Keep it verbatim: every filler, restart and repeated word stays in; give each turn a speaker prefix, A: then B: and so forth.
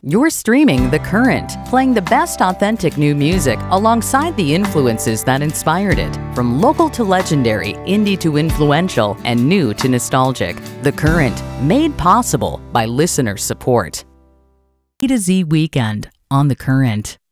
A: You're streaming The Current, playing the best authentic new music alongside the influences that inspired it. From local to legendary, indie to influential, and new to nostalgic. The Current, made possible by listener support. A to Z Weekend on The Current.